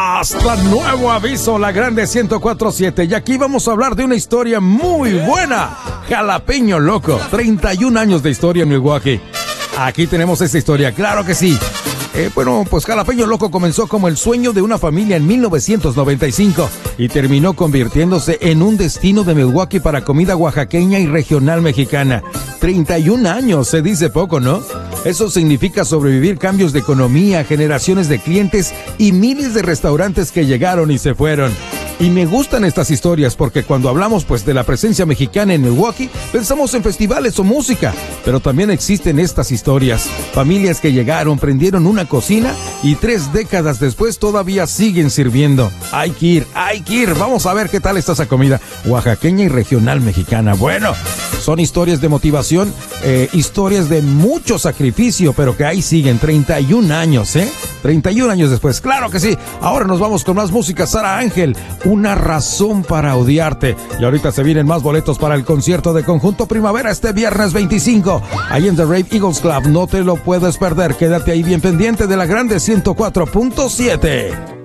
Hasta nuevo aviso, La Grande 104.7. Y aquí vamos a hablar de una historia muy buena. Jalapeño Loco, 31 años de historia en Milwaukee. Aquí tenemos esta historia, claro que sí. Pues Jalapeño Loco comenzó como el sueño de una familia en 1995 y terminó convirtiéndose en un destino de Milwaukee para comida oaxaqueña y regional mexicana. 31 años, se dice poco, ¿no? Eso significa sobrevivir cambios de economía, generaciones de clientes y miles de restaurantes que llegaron y se fueron. Y me gustan estas historias porque cuando hablamos pues de la presencia mexicana en Milwaukee, pensamos en festivales o música, pero también existen estas historias. Familias que llegaron, prendieron una cocina y 3 décadas después todavía siguen sirviendo. Hay que ir, vamos a ver qué tal está esa comida oaxaqueña y regional mexicana. Bueno, son historias de motivación, historias de mucho sacrificio, pero que ahí siguen, 31 años, 31 años después, claro que sí. Ahora nos vamos con más música. Sara Ángel, Una razón para odiarte. Y ahorita se vienen más boletos para el concierto de Conjunto Primavera este viernes 25, ahí en The Rave Eagles Club. No te lo puedes perder, quédate ahí bien pendiente de La Grande 104.7.